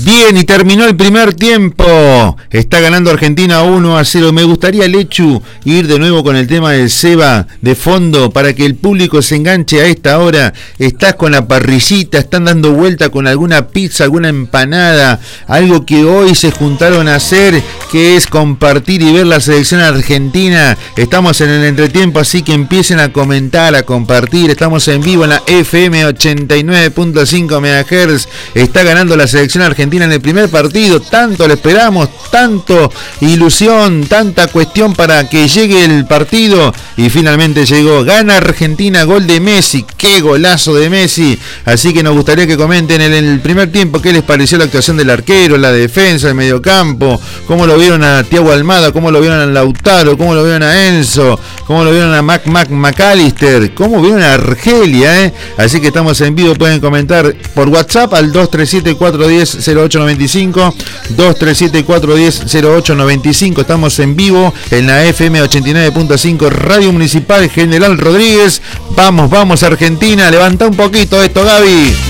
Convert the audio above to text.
Bien, y terminó el primer tiempo. Está ganando Argentina 1-0. Me gustaría, Lechu, ir de nuevo con el tema del Seba de fondo para que el público se enganche a esta hora. Estás con la parrillita, están dando vuelta con alguna pizza, alguna empanada, algo que hoy se juntaron a hacer, que es compartir y ver la selección argentina. Estamos en el entretiempo, así que empiecen a comentar, a compartir. Estamos en vivo en la FM 89.5 MHz. Está ganando la selección argentina en el primer partido. Tanto le esperamos, tanto ilusión, tanta cuestión para que llegue el partido, y finalmente llegó. Gana Argentina, gol de Messi. Qué golazo de Messi. Así que nos gustaría que comenten en el primer tiempo qué les pareció la actuación del arquero, la defensa, el mediocampo, cómo lo vieron a Thiago Almada, cómo lo vieron a Lautaro, cómo lo vieron a Enzo, cómo lo vieron a McAllister, cómo vieron a Argelia, Así que estamos en vivo, pueden comentar por WhatsApp al 237-410-0895, 237-410-0895. Estamos en vivo en la FM 89.5 Radio Municipal General Rodríguez. Vamos Argentina, levanta un poquito esto, Gaby.